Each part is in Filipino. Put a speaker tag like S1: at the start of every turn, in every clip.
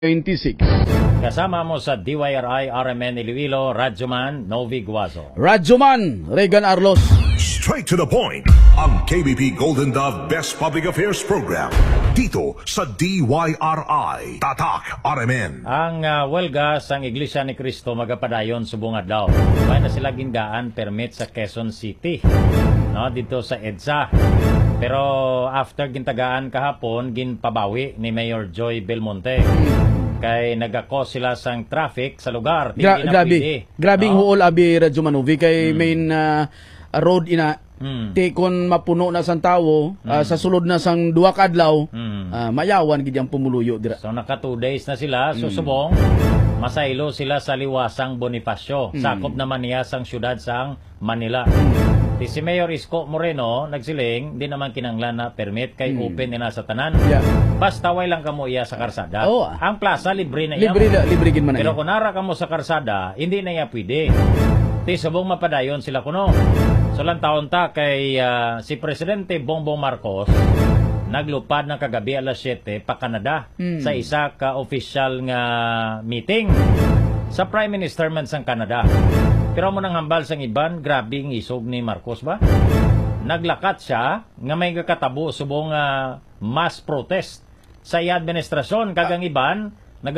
S1: 26.
S2: Kasama mo sa DYRI RMN Iloilo, Radyoman Novi Guazo.
S1: Radyoman Regan Arlos.
S3: Straight to the point, ang KBP Golden Dove Best Public Affairs Program dito sa DYRI Tatak RMN.
S2: Ang welga sang Iglesia ni Cristo magapadayon subong adlaw. May na sila gindaan permit sa Quezon City. No, dito sa EDSA. Pero after gintagaan kahapon, ginpabawi ni Mayor Joy Belmonte. Kay nagako sila sang traffic sa lugar.
S1: Grabing huol abi Radyo Manovi kay main road ina. Ti kon mapuno na sang tawo sa sulod na sang duwa ka adlaw, mayawan gid ang pumuluyo dira.
S2: So naka 2 days na sila susubong. Masaylo sila sa liwasang Bonifacio. Sakop naman niya sang syudad sang Manila. Si Mayor Isko Moreno nagsiling, di naman kinanglan na permit kay open na sa tanan. Basta way lang kamo iya sa karsada. Ang plaza libre na iya.
S1: Libre gid man.
S2: Pero kung nara kamo sa karsada, hindi na iya pwede. Ti subong mapadayon sila kuno. So lang taon ta kay si Presidente Bongbong Marcos naglupad na kagabi alas 7 pa Canada sa isa ka official nga meeting sa Prime Minister man sang Canada. Pero mo nang hambal sang iban, grabing isog ni Marcos ba? Naglakat siya nga may kakatabo subong mass protest sa iya administrasyon kagang iban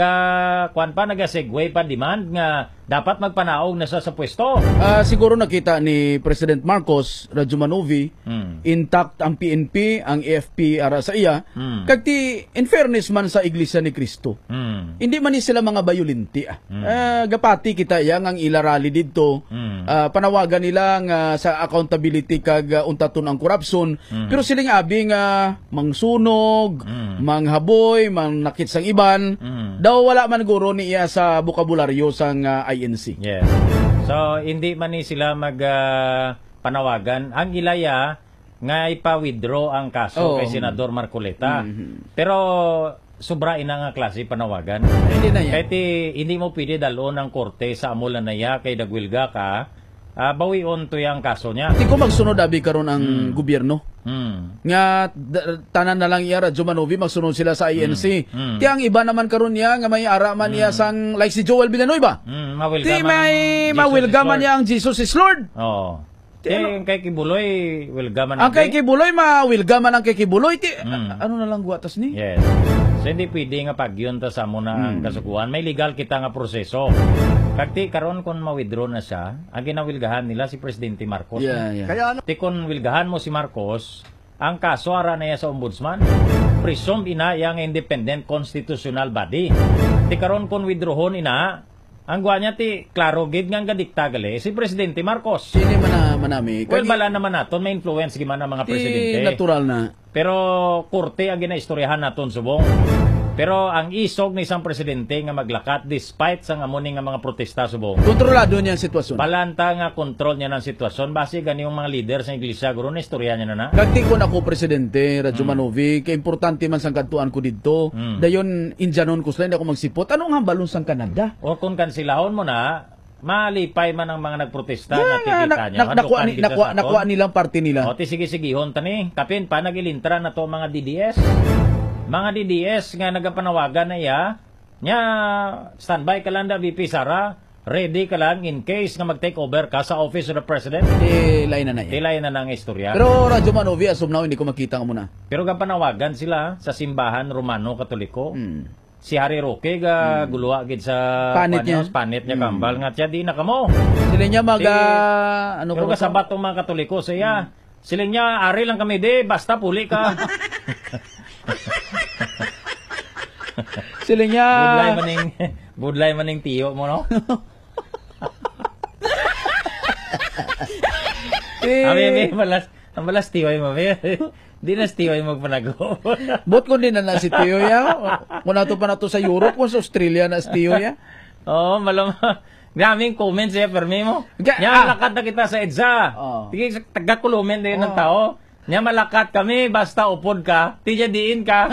S2: naga-segue pa demand nga dapat magpanaog na sa pwesto.
S1: Siguro nakita ni President Marcos Radyo Manovi intact ang PNP, ang AFP ara sa iya. Kagti in fairness man sa Iglesia ni Cristo. Hindi man ni sila mga bayulinti. Gapati kita yang ang ilarali didto. Panawagan nila nga sa accountability kag untaton ang korupsyon. Pero siling abi nga mangsunog, manghaboy, mangnakit sang iban. Daw wala man guro niya sa bokabularyo sang INC.
S2: Yes. So hindi man ni sila mag panawagan ang ilaya nga ipa-withdraw ang kaso kay Senador Marcoleta. Pero sobra ina nga klase panawagan.
S1: Hindi na yan.
S2: Kahit hindi mo pwede dalon ang korte sa amulan na ya kay dagwilga ka. Bawion to yung kaso niya.
S1: Hindi ko magsunod abi karon ang gobyerno. Nga tanan na lang iya Radyo Manovi magsunod sila sa INC. Ti ang iba naman karon niya nga may ara man niya sang like si Joel Villanueva. Ti may mawilga man niya ang Jesus is Lord.
S2: Oo. Ang kay Kibuloy wilga man.
S1: Ang kay Kibuloy mawilga man ang kay Kibuloy. Ti ano na lang guatas ni?
S2: Yes. So hindi pwede nga pagyon ta sa muna ang kasukuan. May legal kita nga proseso. Kagti karon kon ma-withdraw na siya, ang ginawilgahan nila si Presidente Marcos.
S1: Kaya
S2: ti kon wilgahan mo si Marcos, ang kaso ara na sa ombudsman. Presume ina yang independent constitutional body. Ti karon kon withdrawon ina, ang gwa niya ti klaro gid nga gadikta gali si Presidente Marcos.
S1: Sino man manami?
S2: Well, bala naman naton may influence giman ang mga presidente.
S1: Natural na.
S2: Pero korte ang ginaistoryahan naton subong. Pero ang isog ni isang presidente nga maglakat despite sa amuning nga mga protesta subong.
S1: Kontrolado niya ang sitwasyon.
S2: Balanta nga kontrol niya ng sitwasyon base gani yung mga leader sa iglesia guro na istorya niya na.
S1: Kagti ko ako presidente Radyo Manovi, kay importante man sang kadtuan ko didto. Dayon Indianon ko sila hindi ako magsipot. Anong hambalon sang Canada?
S2: O kung kansilahon mo na malipay man ang mga nagprotesta na tikita niya.
S1: Nakuha nilang party nila.
S2: O, sige-sigihon tani. Kapin pa, nagilintra na to mga DDS. Mga DDS nga nagapanawagan na nya standby ka lang da VP Sara. Ready ka lang in case nga mag-take over ka sa Office of the President.
S1: Tilay na na yan.
S2: Tilay na ng istorya.
S1: Pero Radyo Manovi, as of now, hindi ko makita nga muna.
S2: Pero kapanawagan sila sa simbahan Romano-Katoliko. Si Harry Roque ga guluwa gid sa panit niya kambal nga siya di na kamo.
S1: Sila niya ano
S2: pero kasabat tong mga Katoliko siya. Sila niya ari lang kami di basta puli ka.
S1: Sila niya
S2: budlay maning tiyo mo no. Ami balas tiyo mo. Di na si Tiyo yung magpanago.
S1: Bot ko din na si Tiyo ya. Muna to pa na to sa Europe o sa Australia na si Tiyo ya.
S2: Oo, malam. Graming comments eh, permi mo. Nya malakat na kita sa EDSA. Tige taga-comment din ng tao. Nya malakat kami, basta upod ka, tiya diin ka.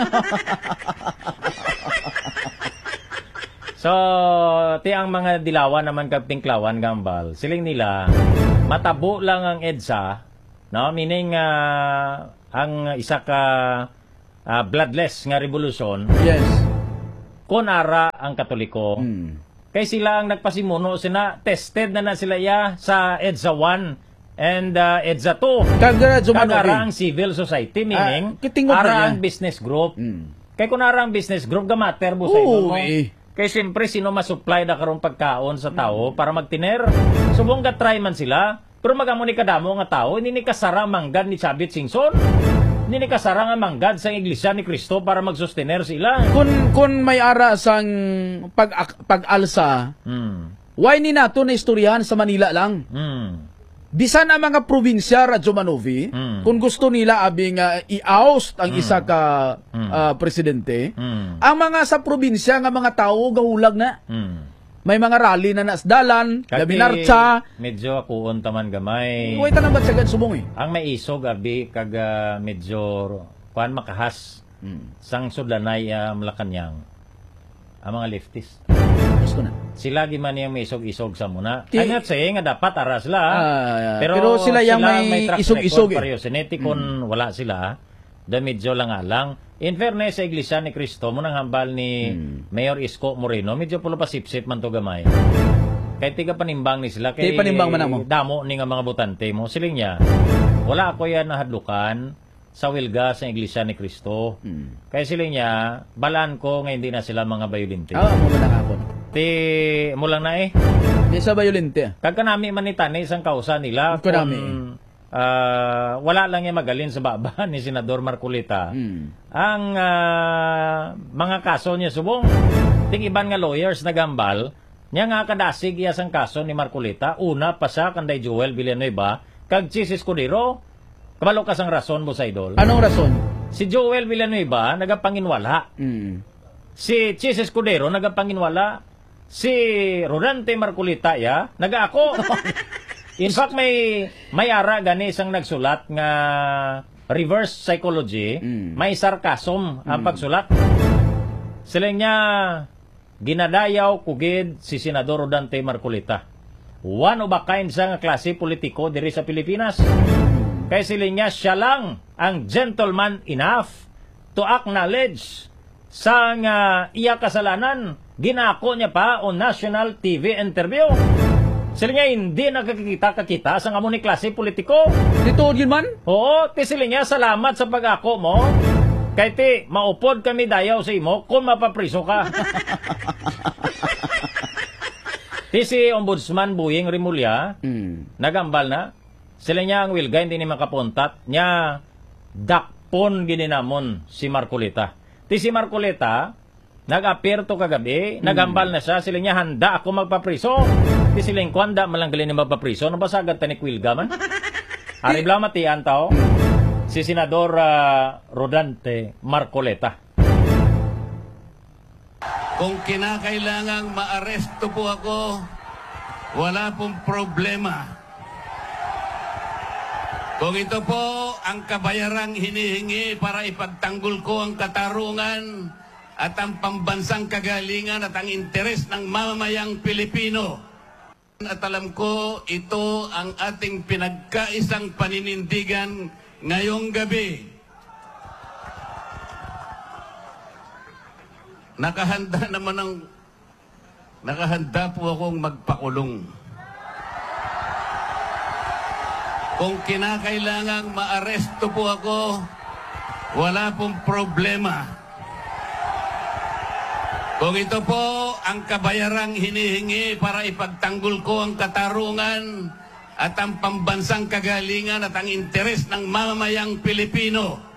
S2: So, ti ang mga dilawan naman kaptingklawan gambal. Siling nila, matabo lang ang EDSA. No, meaning ang isa ka bloodless nga revolusyon.
S1: Yes.
S2: kunara ang Katoliko. Kay sila ang nagpasimuno, tested na sila sa EDSA 1 and EDSA 2. Kagara ang civil society, meaning ara ang business group. Kay kunara ang business group, gamater mo sa ino mo. Kay siyempre, sino masupply na karong pagkaon sa tao para magtiner? Subong try man sila, pero magamo ni kadamo nga tao, hindi ni kasara manggad ni Chavit Singson. Hindi ni kasara nga manggad sa Iglesia ni Cristo para magsustener sila.
S1: Kung may ara sang pag-alsa, why ni nato na istoryahan sa Manila lang? Bisan ang mga probinsya, Radyo Manovi, kung gusto nila abing i-oust ang isa ka presidente, ang mga sa probinsya nga mga tao gahulag na. May mga rally na nasdalan, gabinarcha.
S2: Medyo akuon taman gamay.
S1: Huwag tanang ba't sagad sumong
S2: Ang may isog abi kag medyo kuan makahas sang sudlanay Malacanang. Ang mga leftist.
S1: Gusto na.
S2: Sila giman yung may isog-isog sa muna. I'm not saying nga dapat aras sila.
S1: Pero sila yung may isog-isog.
S2: Pariosineti kung wala sila, medyo lang alang. In fairness sa Iglesia ni Cristo, munang hambal ni Mayor Isko Moreno, medyo pulo pa sip-sip man to gamay. Kaya tiga panimbang ni sila. Kaya
S1: panimbang man mo.
S2: Damo ni nga mga butante mo. Siling niya, wala ako yan nahadlukan sa wilga sa Iglesia ni Cristo. Kaya siling niya, balaan ko nga hindi na sila mga bayolente.
S1: Mo na ako.
S2: Mo lang na
S1: Di sa bayolente.
S2: Kagka nami manitani isang kausa nila. Kung wala lang yung magalin sa baba ni Senador Marcolita. Ang mga kaso niya subong. Ting iban nga lawyers nagambal. Niya nga kadasig iya sang kaso ni Marcolita. Una pa sa kanday Joel Villanueva. Kag Chis Escudero. Kabalo ka sang rason mo sa idol.
S1: Anong rason?
S2: Si Joel Villanueva nagapanginwala. Si Chis Escudero nagapanginwala. Si Rodante Marcolita nagaako. In fact, may ara gani isang nagsulat nga reverse psychology, may sarcasm ang pagsulat. Sila niya ginadayaw kugid si Senador Rodante Marcolita. One of a kind sa nga klase politiko diri sa Pilipinas. Kaya sila niya siya lang ang gentleman enough to acknowledge sa nga iya kasalanan. Ginako niya pa on national TV interview. Sila niya hindi nakakita sa nga mo ni klase politiko.
S1: Dito yun man?
S2: Oo, sila niya salamat sa pag-ako mo. Kaya maupod kami dayaw sa imo kung mapapriso ka. Si Ombudsman Buying Rimulya, nagambal na. Sila niya ang wilga, hindi ni makapuntat. Niya, dakpon gininamon si Marcolita. Si Marcolita, nag-appear to kagabi, nagambal na siya. Sila niya, handa ako magpapriso. Siling kwanda malanggalin ni magpapriso. Ano ba sagad tanik wilga man? Aribla matian tao. Si Senador Rodante Marcolita.
S4: Kung kinakailangang maaresto po ako, wala pong problema. Kung ito po ang kabayarang hinihingi para ipagtanggol ko ang katarungan at ang pambansang kagalingan at ang interes ng mamamayang Pilipino. At alam ko, ito ang ating pinagkaisang paninindigan ngayong gabi. Nakahanda po akong magpakulong. Kung kinakailangang maaresto po ako, wala pong problema. Kung ito po ang kabayarang hinihingi para ipagtanggol ko ang katarungan at ang pambansang kagalingan at ang interes ng mamamayang Pilipino.